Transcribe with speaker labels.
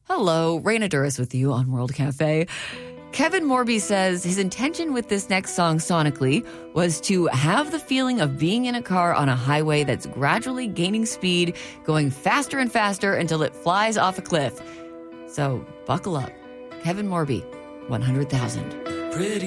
Speaker 1: Hello, Raina Duras with you on World Cafe. Kevin Morby says his intention with this next song sonically was to have the feeling of being in a car on a highway that's gradually gaining speed, going faster and faster until it flies off a cliff. So buckle up. Kevin Morby, 100,000.
Speaker 2: Pretty